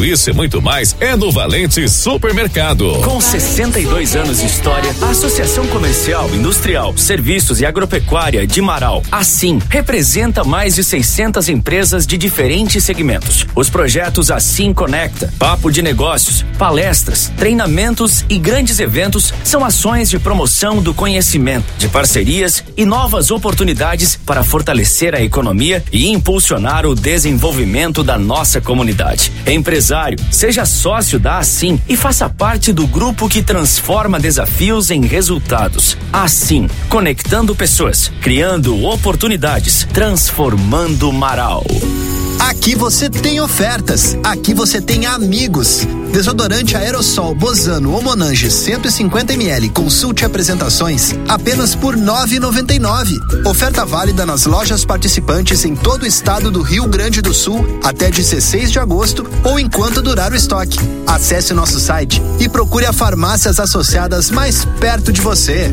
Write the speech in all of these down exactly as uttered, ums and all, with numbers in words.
Tudo isso e muito mais é no Valente Supermercado. Com sessenta e dois anos de história, a Associação Comercial, Industrial, Serviços e Agropecuária de Marau, assim, representa mais de seiscentas empresas de diferentes segmentos. Os projetos Assim Conecta, Papo de Negócios, palestras, treinamentos e grandes eventos são ações de promoção do conhecimento, de parcerias e novas oportunidades para fortalecer a economia e impulsionar o desenvolvimento da nossa comunidade. Empresário, seja sócio da Assim e faça parte do grupo que transforma desafios em resultados. Assim, conectando pessoas, criando oportunidades, transformando Marau. Aqui você tem ofertas, aqui você tem amigos. Desodorante aerossol Bozano ou Monange cento e cinquenta mililitros, consulte apresentações apenas por nove reais e noventa e nove centavos. Oferta válida nas lojas participantes em todo o estado do Rio Grande do Sul até dezesseis de agosto ou enquanto durar o estoque. Acesse nosso site e procure a farmácias associadas mais perto de você.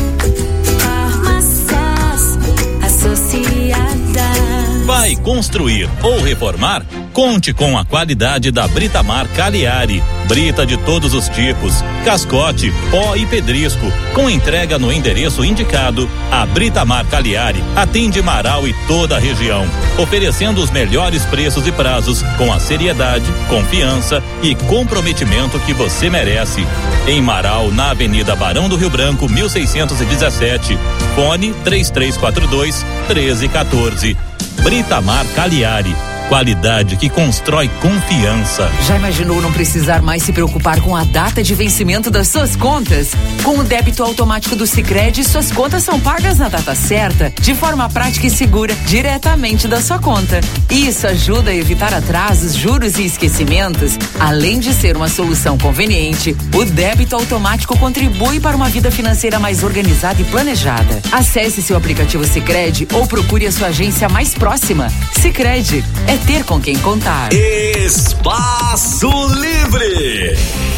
Farmácias Associadas. Vai construir ou reformar? Conte com a qualidade da Britamar Cagliari. Brita de todos os tipos, cascote, pó e pedrisco. Com entrega no endereço indicado, a Britamar Cagliari atende Marau e toda a região, oferecendo os melhores preços e prazos com a seriedade, confiança e comprometimento que você merece. Em Marau, na Avenida Barão do Rio Branco, mil seiscentos e dezessete. Fone três três quatro dois, um três um quatro. Britamar Cagliari. Qualidade que constrói confiança. Já imaginou não precisar mais se preocupar com a data de vencimento das suas contas? Com o débito automático do Sicredi, suas contas são pagas na data certa, de forma prática e segura, diretamente da sua conta. Isso ajuda a evitar atrasos, juros e esquecimentos. Além de ser uma solução conveniente, o débito automático contribui para uma vida financeira mais organizada e planejada. Acesse seu aplicativo Sicredi ou procure a sua agência mais próxima. Sicredi é ter com quem contar. Espaço Livre.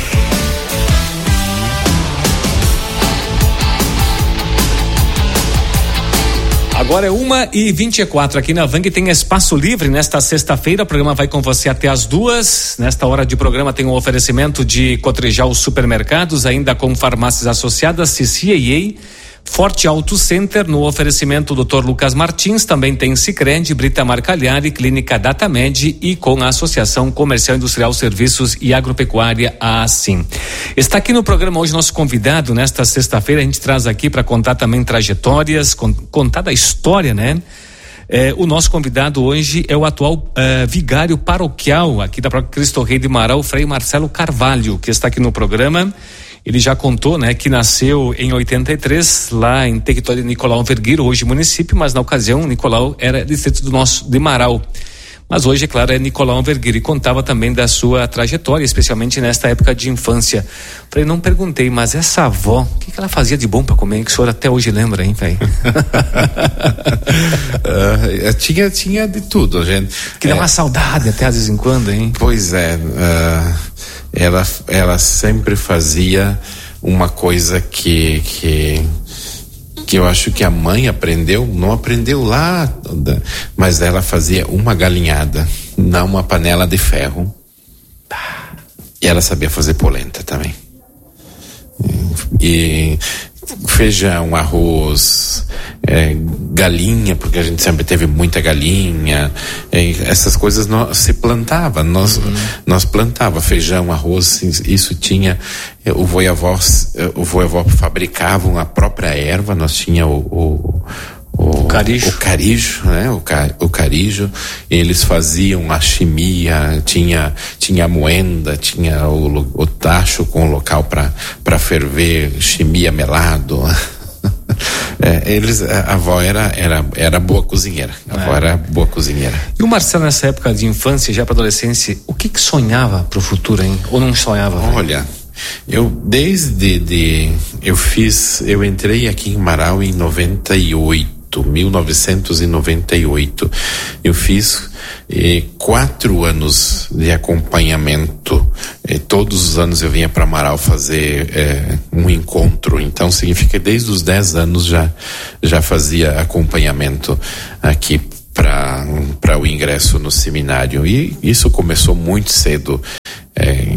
Agora é uma e vinte e quatro aqui na Vang, tem Espaço Livre nesta sexta-feira. O programa vai com você até as duas. Nesta hora de programa tem um oferecimento de Cotrijal Supermercados, ainda com farmácias associadas, C C A A, Forte Auto Center, no oferecimento doutor Lucas Martins, também tem Sicredi, Britamar Cagliari, Clínica Datamed e com a Associação Comercial Industrial Serviços e Agropecuária Assim. Está aqui no programa hoje nosso convidado, nesta sexta-feira a gente traz aqui para contar também trajetórias, con- contar da história, né? É, o nosso convidado hoje é o atual uh, vigário paroquial aqui da própria Cristo Rei de Marau, Frei Marcelo Carvalho, que está aqui no programa. Ele já contou, né, que nasceu em oitenta e três lá em território de Nicolau Vergueiro, hoje município, mas na ocasião Nicolau era distrito do nosso de Marau. Mas hoje, é claro, é Nicolau Vergueiro, e contava também da sua trajetória, especialmente nesta época de infância. Falei, não perguntei, mas essa avó, o que, que ela fazia de bom para comer, que o senhor até hoje lembra, hein, pai? uh, tinha, tinha de tudo, gente. Que dá é, uma saudade até de vez em quando, hein? Pois é, uh, ela, ela sempre fazia uma coisa que, que, que eu acho que a mãe aprendeu, não aprendeu lá, mas ela fazia uma galinhada, não uma panela de ferro. E ela sabia fazer polenta também. E feijão, arroz, é, galinha, porque a gente sempre teve muita galinha, é, essas coisas nós, se plantava, nós, uhum. nós plantava feijão, arroz, isso tinha, é, o voiavó, o voiavó fabricavam a própria erva, nós tinha o, o O, o carijo, o carijo, né? O, ca, o carijo, eles faziam a chimia, tinha, tinha a moenda, tinha o, o tacho com o local para para ferver, chimia melado. É, eles, a avó era, era, era boa cozinheira, a avó é. era boa cozinheira. E o Marcelo, nessa época de infância, já para adolescência, o que que sonhava pro futuro, hein? Ou não sonhava? Olha, eu desde, de, eu fiz, eu entrei aqui em Marau em noventa e oito, mil novecentos e noventa e oito. Eu fiz eh, quatro anos de acompanhamento. Eh, todos os anos eu vinha para Marau fazer eh, um encontro. Então significa que desde os dez anos já já fazia acompanhamento aqui para para o ingresso no seminário. E isso começou muito cedo.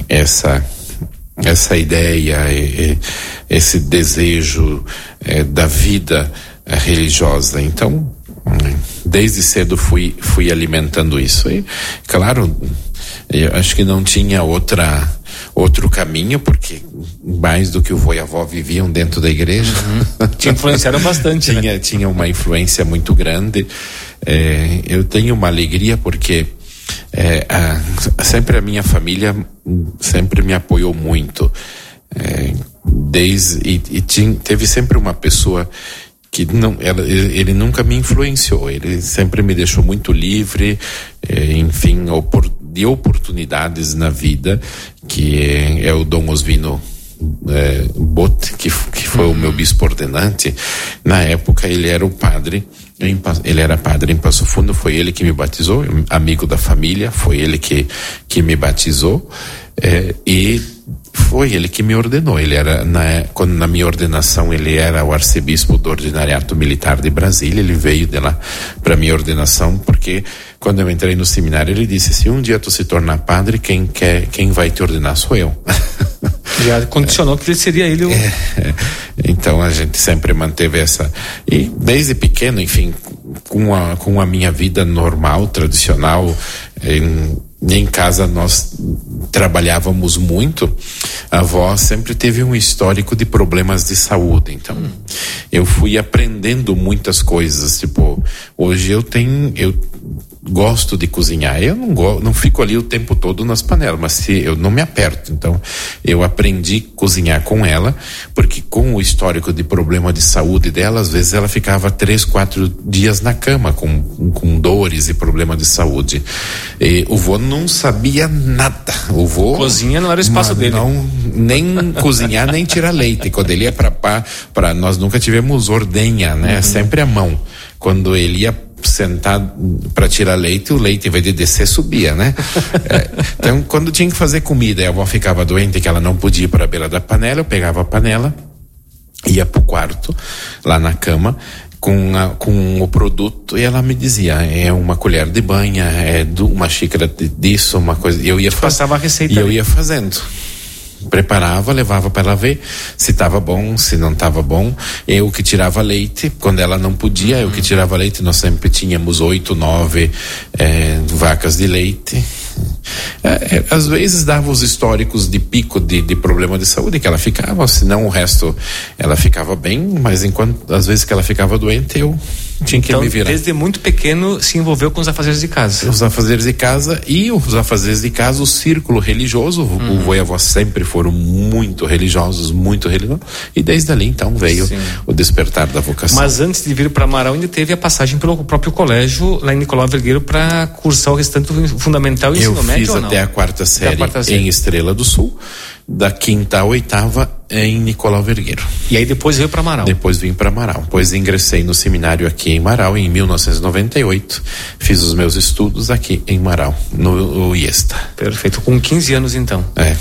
essa essa ideia, esse desejo é, da vida religiosa. Então, desde cedo fui fui alimentando isso. E, claro, eu acho que não tinha outra outro caminho, porque mais do que o vô e a avó viviam dentro da igreja. Uhum. Te influenciaram bastante, tinha, né? Tinha uma influência muito grande. É, eu tenho uma alegria porque é, a, sempre a minha família sempre me apoiou muito. É, desde, e, e tinha, teve sempre uma pessoa que não, ela, ele nunca me influenciou, ele sempre me deixou muito livre, é, enfim, opor, de oportunidades na vida, que é, é o Dom Osvino é, Bot, que, que foi uhum. o meu bispo ordenante. Na época ele era o padre, em, ele era padre em Passo Fundo, foi ele que me batizou, amigo da família, foi ele que, que me batizou, é, e foi ele que me ordenou. Ele era, na, quando na minha ordenação, ele era o arcebispo do Ordinariato Militar de Brasília. Ele veio de lá para minha ordenação, porque quando eu entrei no seminário, ele disse: se um dia tu se tornar padre, quem quer, quem vai te ordenar sou eu. Já condicionou que ele seria ele o... é, é. Então a gente sempre manteve essa, e desde pequeno, enfim, com a, com a minha vida normal, tradicional, em, em casa nós trabalhávamos muito. A avó sempre teve um histórico de problemas de saúde, então hum. eu fui aprendendo muitas coisas. Tipo, hoje eu tenho, eu gosto de cozinhar, eu não go, não fico ali o tempo todo nas panelas, mas se eu não me aperto. Então eu aprendi a cozinhar com ela, porque com o histórico de problema de saúde dela, às vezes ela ficava três, quatro dias na cama com, com dores e problema de saúde. E o vô não sabia nada. O vô cozinha não era o espaço dele. Não, nem cozinhar, nem tirar leite. Quando ele ia pra pá, pra, nós nunca tivemos ordenha, né? Uhum. Sempre a mão. Quando ele ia sentar para tirar leite, o leite, em vez de descer, subia, né? É, então, quando tinha que fazer comida e a avó ficava doente, que ela não podia ir para a beira da panela, eu pegava a panela, ia pro quarto, lá na cama, com, a, com o produto, e ela me dizia: é uma colher de banha, é do, uma xícara de, disso, uma coisa. E eu ia fazendo. Passava a receita. E eu ia fazendo. Preparava, levava para ela ver se estava bom, se não estava bom. Eu que tirava leite, quando ela não podia, eu que tirava leite. Nós sempre tínhamos oito, nove é, vacas de leite. É, é, às vezes dava os históricos de pico de, de problema de saúde que ela ficava, senão o resto ela ficava bem, mas enquanto às vezes que ela ficava doente, eu tinha que então, me virar. Desde muito pequeno se envolveu com os afazeres de casa. Os afazeres de casa e os afazeres de casa, o círculo religioso. Uhum. O vô e a avó sempre foram muito religiosos, muito religiosos, e desde ali então veio Sim. o despertar da vocação. Mas antes de vir para Amaral, ainda teve a passagem pelo próprio colégio lá em Nicolau Vergueiro para cursar o restante do fundamental e ensino eu médio, fiz ou não? até a quarta série, a quarta série em Estrela do Sul, da quinta à oitava em Nicolau Vergueiro. E aí depois veio para Amaral? Depois vim para Amaral. Depois ingressei no seminário aqui em Amaral em mil novecentos e noventa e oito. Fiz os meus estudos aqui em Amaral, no, no IESTA. Perfeito. Com quinze anos então. É.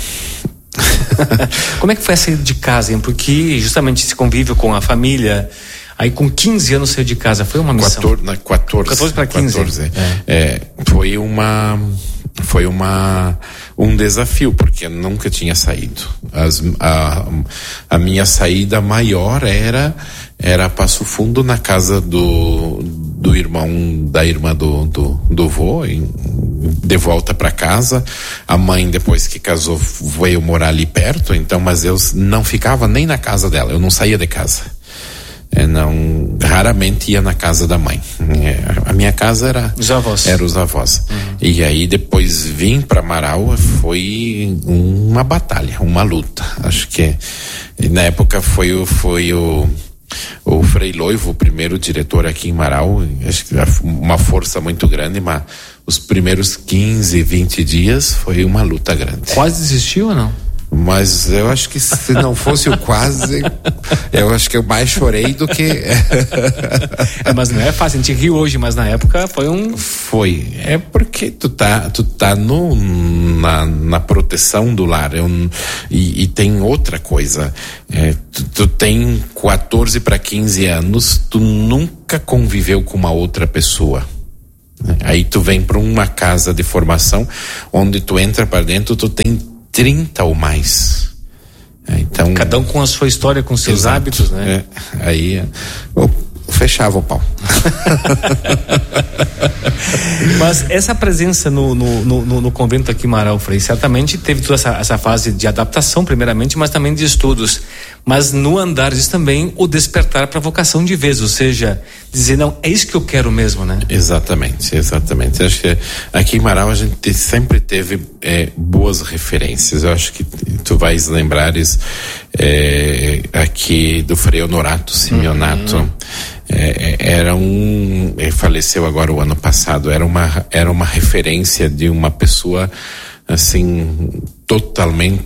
Como é que foi a saída de casa, hein? Porque justamente esse convívio com a família, aí com quinze anos saiu de casa, foi uma missão? quatorze para quinze. quatorze. É. É, foi uma foi uma um desafio, porque eu nunca tinha saído. As, a, a minha saída maior era era Passo Fundo, na casa do do irmão da irmã do do, do vô, em, de volta para casa. A mãe, depois que casou, veio morar ali perto, então, mas eu não ficava nem na casa dela, eu não saía de casa. Eu não, raramente ia na casa da mãe. A minha casa era os avós. Era os avós. Uhum. E aí depois vim para Amaral, foi uma batalha, uma luta. Acho que na época foi o foi o o Frei Loivo, o primeiro diretor aqui em Amaral. Acho que uma força muito grande, mas os primeiros quinze, vinte dias foi uma luta grande. Quase desistiu ou não? Mas eu acho que se não fosse o quase, eu acho que eu mais chorei do que... É, mas não é fácil, a gente ri hoje, mas na época foi um... Foi, é porque tu tá, tu tá no, na, na proteção do lar. Eu, e, e tem outra coisa, é, tu, tu tem quatorze para quinze anos, tu nunca conviveu com uma outra pessoa. Aí tu vem para uma casa de formação, onde tu entra para dentro, tu tem trinta ou mais. Então, cada um com a sua história, com seus exato, hábitos, né? É, aí eu fechava o pau. Mas essa presença no, no, no, no convento aqui em Marau, Frei, certamente teve toda essa, essa fase de adaptação primeiramente, mas também de estudos. Mas no andar diz também o despertar para a vocação de vez, ou seja, dizer, não, é isso que eu quero mesmo, né? Exatamente, exatamente. Eu acho que aqui em Marau a gente sempre teve é, boas referências. Eu acho que tu vais lembrares é, aqui do Frei Honorato Simeonato. Uhum. É, era um, ele faleceu agora o ano passado, era uma, era uma referência de uma pessoa assim, totalmente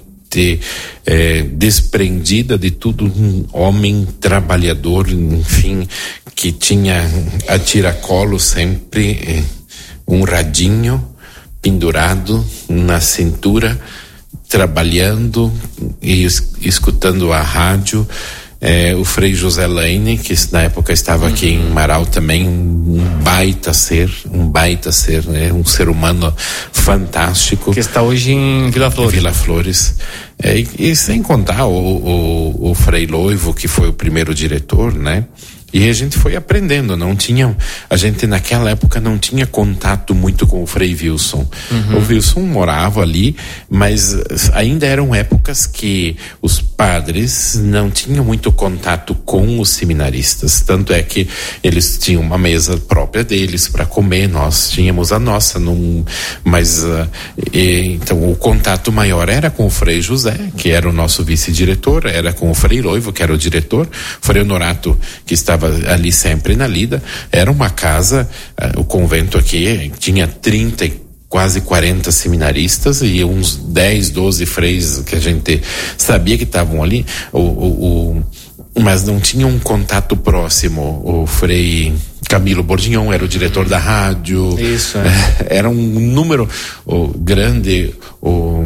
É, desprendida de tudo, um homem trabalhador, enfim, que tinha a tiracolo sempre é, um radinho pendurado na cintura, trabalhando e es, escutando a rádio. É, o Frei José Laine, que na época estava aqui em Marau também, um baita ser, um baita ser, né? Um ser humano fantástico. Que está hoje em Vila Flores. Vila Flores. É, e, e sem contar o, o, o Frei Loivo, que foi o primeiro diretor, né? E a gente foi aprendendo, não tinha, a gente naquela época não tinha contato muito com o Frei Wilson. Uhum. O Wilson morava ali, mas ainda eram épocas que os padres não tinham muito contato com os seminaristas, tanto é que eles tinham uma mesa própria deles para comer, nós tínhamos a nossa, num, mas uh, e, então o contato maior era com o Frei José, que era o nosso vice-diretor, era com o Frei Loivo, que era o diretor, o Frei Honorato, que estava ali sempre na lida. Era uma casa, uh, o convento aqui tinha trinta e quase quarenta seminaristas e uns dez, doze freis que a gente sabia que estavam ali, o, o, o, mas não tinha um contato próximo. O Frei Camilo Bordignon era o diretor da rádio. Isso, é. Era um número oh, grande. Oh,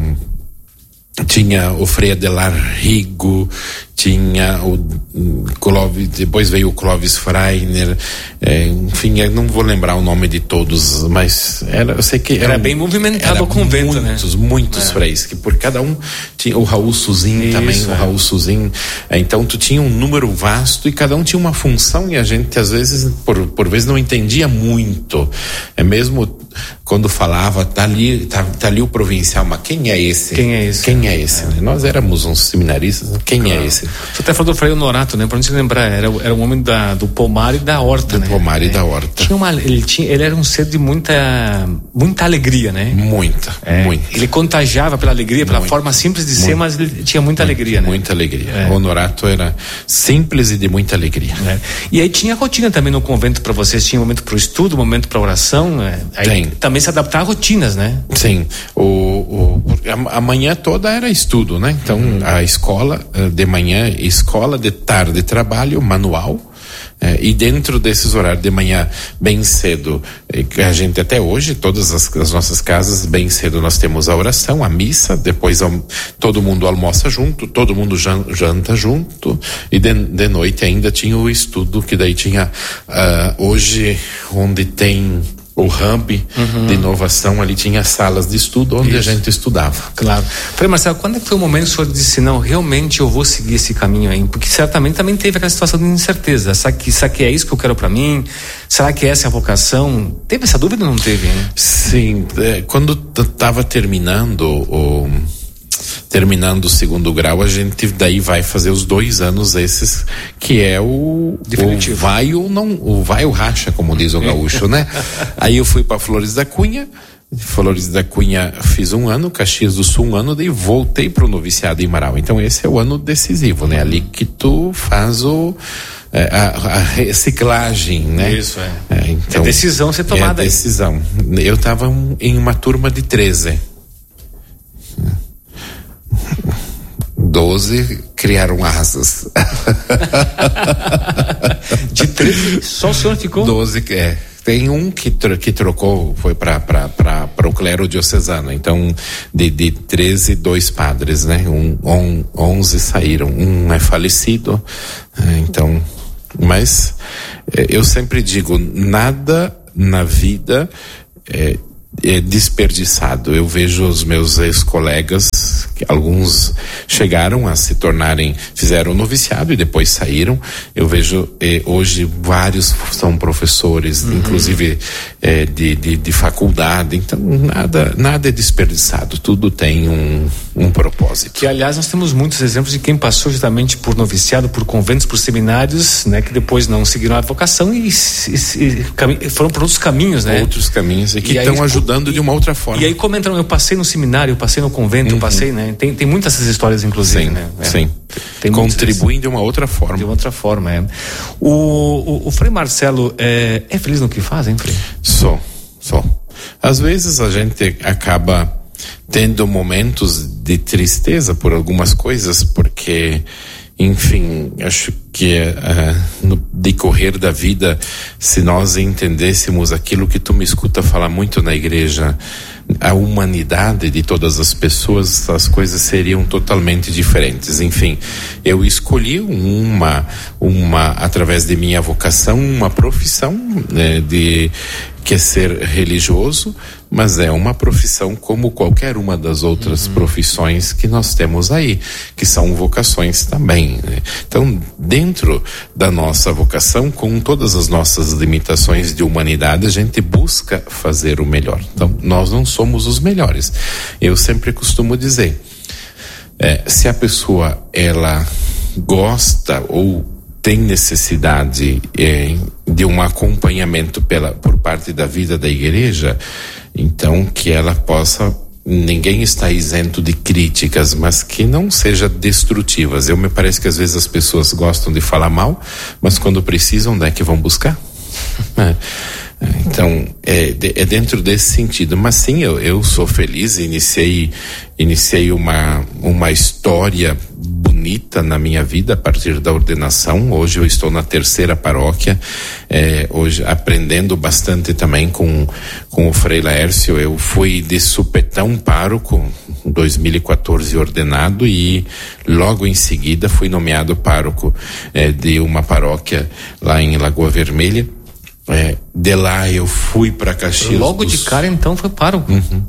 tinha o Frei Adelar Rigo, tinha o Clóvis, depois veio o Clóvis Freiner, é, enfim, eu não vou lembrar o nome de todos, mas era, eu sei que era, era bem movimentado era o convento, muitos, né? muitos é. freis, que por cada um tinha o Raul Suzin Isso, também, é. o Raul Suzin, é, então tu tinha um número vasto e cada um tinha uma função e a gente às vezes, por, por vezes não entendia muito, é mesmo quando falava, tá ali, tá, tá ali o provincial, mas quem é esse? Quem é esse? Quem é esse? É. Né? Nós éramos uns seminaristas, quem claro. é esse? Você até falou do Frei Honorato, né? Pra não se lembrar, era, era um homem da, do pomar e da horta, do né? Do pomar e é. da horta. Tinha uma, ele, tinha, ele era um ser de muita, muita alegria, né? Muita, é. muita. Ele contagiava pela alegria, pela muito, forma simples de muito, ser, mas ele tinha muita muito, alegria, né? Muita alegria. É. O Honorato era simples e de muita alegria. É. E aí tinha rotina também no convento para vocês, tinha momento para o estudo, momento para oração, é. Aí Tem. Também se adaptar a rotinas, né? Sim. O, o, a, a manhã toda era estudo, né? Então, hum. a escola de manhã, escola de tarde, trabalho manual. É, e dentro desses horários de manhã, bem cedo, é, a gente até hoje, todas as, as nossas casas, bem cedo nós temos a oração, a missa, depois ao, todo mundo almoça junto, todo mundo jan, janta junto, e de, de noite ainda tinha o estudo, que daí tinha, uh, hoje, onde tem o hub uhum. de inovação, ali tinha salas de estudo onde Isso. a gente estudava. Claro. Frei Marcelo, quando é que foi o momento que o senhor disse, não, realmente eu vou seguir esse caminho aí? Porque certamente também teve aquela situação de incerteza. Será que, será que é isso que eu quero para mim? Será que essa é a vocação? Teve essa dúvida ou não teve, hein? Sim, é, quando estava terminando o terminando o segundo grau, a gente daí vai fazer os dois anos esses, que é o, o vai ou não, o vai ou racha, como diz o gaúcho, né? Aí eu fui para Flores da Cunha, Flores da Cunha fiz um ano, Caxias do Sul um ano, daí voltei pro noviciado em Marau. Então esse é o ano decisivo, né? Ali que tu faz o É, a, a reciclagem, né? Isso, é. É, então, é decisão ser tomada. É decisão. Eu estava um, em uma turma de treze. doze criaram asas. De treze, só o senhor ficou? doze, é. Tem um que, tro, que trocou, foi para o clero diocesano. Então, de, de treze, dois padres, né? Um, on, onze saíram. Um é falecido. Então, mas eu sempre digo, nada na vida é, é desperdiçado. Eu vejo os meus ex-colegas alguns chegaram a se tornarem, fizeram noviciado e depois saíram. Eu vejo eh, hoje vários são professores, uhum. inclusive eh, de, de, de faculdade, então nada, nada é desperdiçado, tudo tem um, um propósito. Que aliás nós temos muitos exemplos de quem passou justamente por noviciado, por conventos, por seminários, né, que depois não seguiram a vocação e, e, e foram por outros caminhos, né? Outros caminhos e que estão ajudando e, de uma outra forma. E aí comentam, eu passei no seminário, eu passei no convento, uhum. eu passei, né? Tem, tem muitas essas histórias, inclusive, sim, né? É, sim. Tem Contribuem de uma outra forma. De uma outra forma, é. O, o, o Frei Marcelo é, é feliz no que faz, hein, Frei? Sou, sou. Às vezes a gente acaba tendo momentos de tristeza por algumas coisas, porque, enfim, acho que uh, no decorrer da vida, se nós entendêssemos aquilo que tu me escuta falar muito na igreja, a humanidade de todas as pessoas, as coisas seriam totalmente diferentes. Enfim, eu escolhi uma, uma através de minha vocação, uma profissão, né, de que é ser religioso, mas é uma profissão como qualquer uma das outras uhum. profissões que nós temos aí, que são vocações também, né? Então, dentro da nossa vocação, com todas as nossas limitações de humanidade, a gente busca fazer o melhor. Então, nós não somos os melhores. Eu sempre costumo dizer, é, se a pessoa, ela gosta ou tem necessidade eh, de um acompanhamento pela, por parte da vida da igreja, então que ela possa, ninguém está isento de críticas, mas que não seja destrutivas. Eu me parece que às vezes as pessoas gostam de falar mal, mas quando precisam, onde é que vão buscar? É. Então, é, é dentro desse sentido. Mas sim, eu, eu sou feliz, iniciei, iniciei uma, uma história bonita na minha vida a partir da ordenação. Hoje eu estou na terceira paróquia, é, hoje aprendendo bastante também com, com o Frei Laércio. Eu fui de supetão pároco, em dois mil e quatorze ordenado, e logo em seguida fui nomeado pároco é, de uma paróquia lá em Lagoa Vermelha. É, de lá eu fui para Caxias. Logo do de cara então foi pároco. Uhum.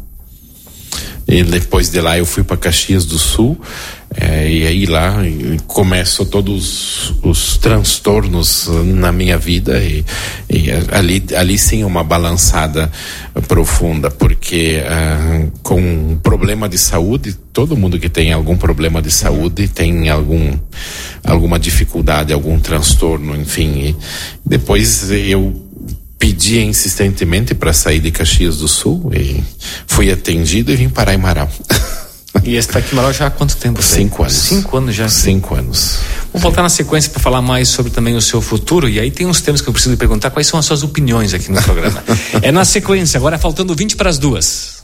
E depois de lá eu fui para Caxias do Sul, é, e aí lá começam todos os transtornos na minha vida, e, e ali, ali sim uma balançada profunda, porque ah, com um problema de saúde, todo mundo que tem algum problema de saúde tem algum, alguma dificuldade, algum transtorno, enfim. E depois eu pedi insistentemente para sair de Caxias do Sul e fui atendido e vim parar em Marau. E esse tá aqui em Marau já há quanto tempo? Cinco anos. Cinco anos já. Cinco anos. Vamos voltar na sequência para falar mais sobre também o seu futuro, e aí tem uns temas que eu preciso perguntar, quais são as suas opiniões aqui no programa. É na sequência, agora faltando vinte para as duas.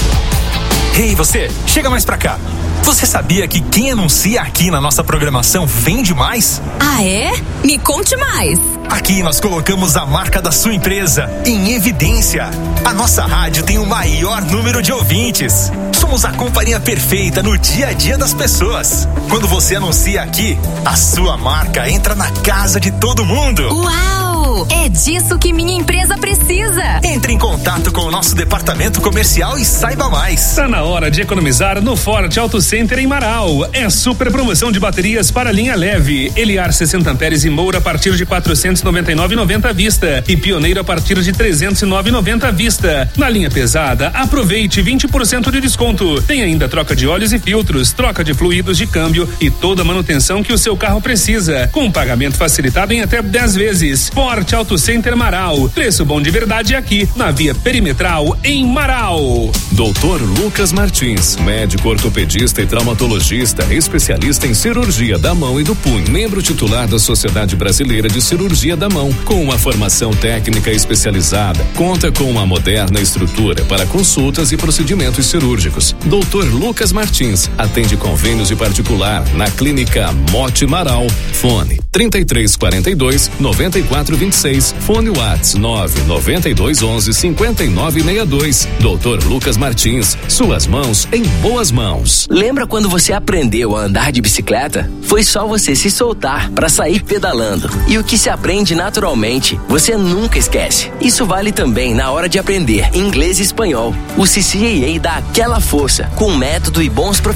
Ei, você, chega mais pra cá. Você sabia que quem anuncia aqui na nossa programação vende mais? Ah, é? Me conte mais. Aqui nós colocamos a marca da sua empresa em evidência. A nossa rádio tem o maior número de ouvintes. Somos a companhia perfeita no dia a dia das pessoas. Quando você anuncia aqui, a sua marca entra na casa de todo mundo. Uau! É disso que minha empresa precisa. Entre em contato com o nosso departamento comercial e saiba mais. Tá na hora de economizar no Forte Auto Center em Marau. É super promoção de baterias para linha leve. Eliar sessenta amperes e Moura a partir de quatrocentos e noventa e nove reais e noventa centavos à vista e Pioneiro a partir de trezentos e nove reais e noventa centavos à vista. Na linha pesada, aproveite vinte por cento de desconto. Tem ainda troca de óleos e filtros, troca de fluidos de câmbio e toda a manutenção que o seu carro precisa, com pagamento facilitado em até dez vezes. Forte Auto Center Marau. Preço bom de verdade aqui na Via Perimetral em Marau. Doutor Lucas Martins, médico ortopedista e traumatologista, especialista em cirurgia da mão e do punho, membro titular da Sociedade Brasileira de Cirurgia da Mão, com uma formação técnica especializada, conta com uma moderna estrutura para consultas e procedimentos cirúrgicos. doutor Lucas Martins atende convênios de particular na Clínica Mote Marau. Fone trinta e três quarenta e dois, noventa e quatro vinte e seis. Fone WhatsApp nove noventa e dois onze, cinquenta e nove sessenta e dois. doutor Lucas Martins, suas mãos em boas mãos. Lembra quando você aprendeu a andar de bicicleta? Foi só você se soltar para sair pedalando. E o que se aprende naturalmente, você nunca esquece. Isso vale também na hora de aprender inglês e espanhol. O C C A A dá aquela força, com método e bons professores